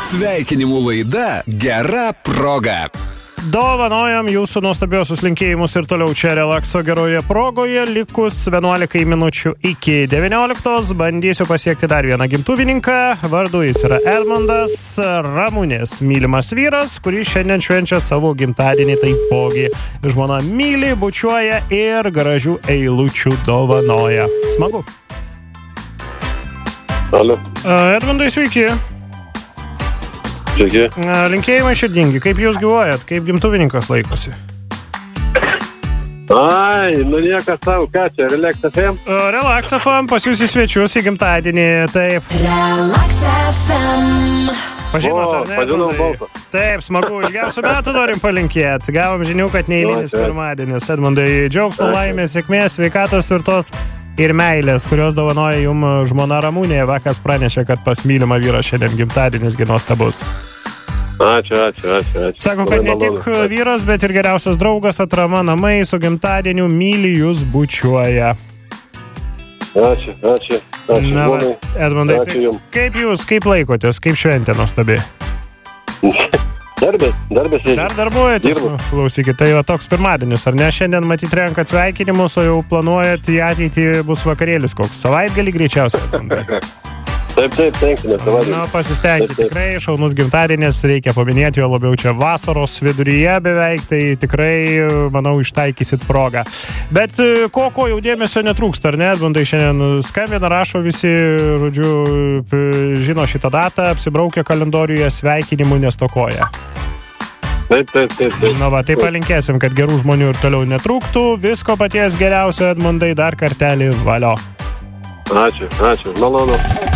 Sveikinimų laida Gera proga. Dovanojam jūsų nuostabiausius linkėjimus ir toliau čia relakso geroje progoje. Likus 11 minučių iki 19 bandysiu pasiekti dar vieną gimtuvininką. Vardu jis yra Edmundas, Ramunės mylimas vyras, kuris šiandien švenčia savo gimtadienį taipogi. Žmona myli, bučiuoja ir gražių eilučių dovanoja. Smagu. Alio. Edmundai, sveiki. Sveiki. Linkėjimai širdingi. Kaip jūs gyvuojat? Kaip gimtuvininkas laikosi? Ai, nu niekas savo, ką čia, Relax FM? Relax FM, pas jūs į svečius į gimtadienį, taip. Relax FM. Pažinot, ar ne? Pažinau balsą. Taip, smagu, ilgiausių metų norim palinkėti. Gavom žinių, kad neeilinis pirmadienis. Edmundai, džiaugsmo, laimės, sėkmės, sveikatos tvirtos ir meilės, kurios dovanoja jum žmona Ramunė. Vakas pranešė, kad pas mylimą vyrą šiandien gimtadienis nuostabus. Ačiū. Sako, kad ne tik vyras, bet ir geriausias draugas, atrama namai su gimtadieniu, myli jūs, bučiuoja. Ačiū. Na, va, Edmundai, Ačiū jums. kaip laikotės, kaip šventė nuostabi? Darbės reikia. Dar darbuojatės? Dirbu. Klausykit, tai va toks pirmadienis, ar ne? Šiandien matyt renkat sveikinimus, o jau planuojat į ateitį bus vakarėlis koks. Savaitgalį greičiausiai. Taip, tenkime, savaitgalį. Na, pasistengti. Taip. Tikrai šaunus gimtadienis, reikia paminėti, jo labiau čia vasaros viduryje beveik, tai tikrai, manau, ištaikysit progą. Bet ko jau dėmesio netrūksta, ar ne? Edmundai šiandien skambina, rašo visi, žodžiu, žino šitą datą, apsibraukia kalendoriuje, sveikinimų nestokoja. Taip. Na va, tai palinkėsim, kad gerų žmonių ir toliau netrūktų. Visko paties geriausio, Edmundai, dar kartelį valio. Ačiū, malonu.